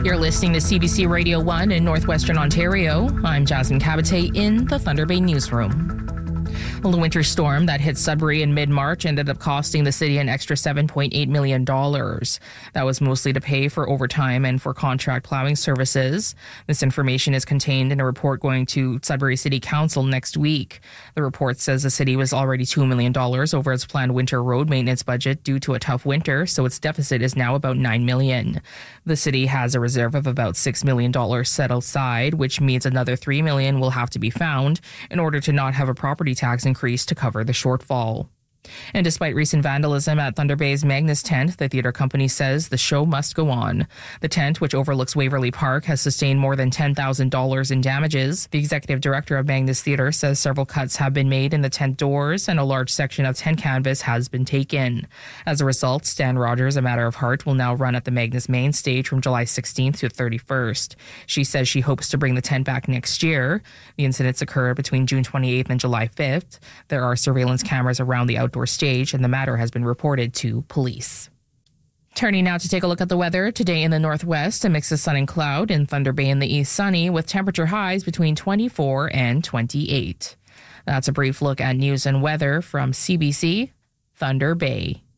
You're listening to CBC Radio 1 in Northwestern Ontario. I'm Jasmine Cabate in the Thunder Bay newsroom. Well, the winter storm that hit Sudbury in mid-March ended up costing the city an extra $7.8 million. That was mostly to pay for overtime and for contract plowing services. This information is contained in a report going to Sudbury City Council next week. The report says the city was already $2 million over its planned winter road maintenance budget due to a tough winter, so its deficit is now about $9 million. The city has a reserve of about $6 million set aside, which means another $3 million will have to be found in order to not have a property tax increase to cover the shortfall. And despite recent vandalism at Thunder Bay's Magnus tent, the theatre company says the show must go on. The tent, which overlooks Waverley Park, has sustained more than $10,000 in damages. The executive director of Magnus Theatre says several cuts have been made in the tent doors and a large section of tent canvas has been taken. As a result, Stan Rogers, A Matter of Heart, will now run at the Magnus main stage from July 16th to 31st. She says she hopes to bring the tent back next year. The incidents occurred between June 28th and July 5th. There are surveillance cameras around the outdoor stage, and the matter has been reported to police. Turning now to take a look at the weather. Today in the northwest, a mix of sun and cloud. In Thunder Bay in the east, sunny, with temperature highs between 24 and 28. That's a brief look at news and weather from CBC Thunder Bay.